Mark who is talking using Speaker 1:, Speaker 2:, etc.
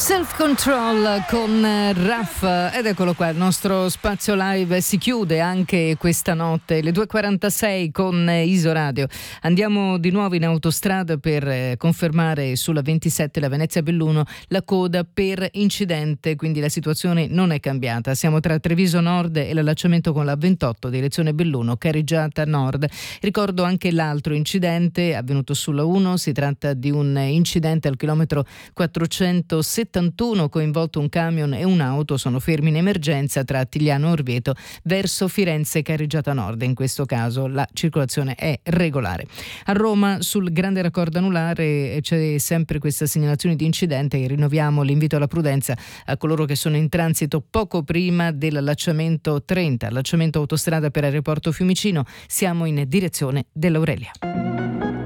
Speaker 1: Self Control con Raff, ed eccolo qua, il nostro spazio live si chiude anche questa notte, le 2.46 con Isoradio. Andiamo di nuovo in autostrada per confermare sulla 27 la Venezia-Belluno la coda per incidente, quindi la situazione non è cambiata. Siamo tra Treviso Nord e l'allacciamento con la 28 direzione Belluno, Carreggiata Nord. Ricordo anche l'altro incidente avvenuto sulla 1, si tratta di un incidente al chilometro 471, coinvolto un camion e un'auto, sono fermi in emergenza tra Tigliano Orvieto verso Firenze Carreggiata Nord. In questo caso la circolazione è regolare. A Roma sul grande raccordo anulare c'è sempre questa segnalazione di incidente e rinnoviamo l'invito alla prudenza a coloro che sono in transito poco prima dell'allacciamento 30, allacciamento autostrada per Aeroporto Fiumicino. Siamo in direzione dell'Aurelia.